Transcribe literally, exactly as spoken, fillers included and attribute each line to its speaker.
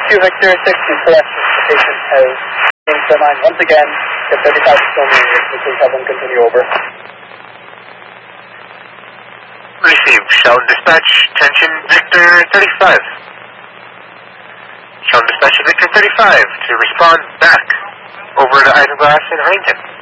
Speaker 1: Q Victor, six two collection. The patient has been so nine. Once again, the thirty-five is still needed. Please have them continue over.
Speaker 2: Received. Shell dispatch. Tension Victor thirty-five. Shell dispatch Victor thirty-five to respond back over to Isinglass and Huntington.